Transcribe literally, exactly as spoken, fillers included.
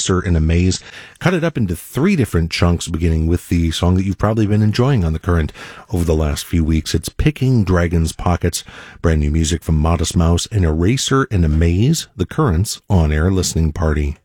Eraser in a Maze. Cut it up into three different chunks, beginning with the song that you've probably been enjoying on The Current over the last few weeks. It's Picking Dragon's Pockets, brand new music from Modest Mouse and Eraser in a Maze, The Current's on-air listening party.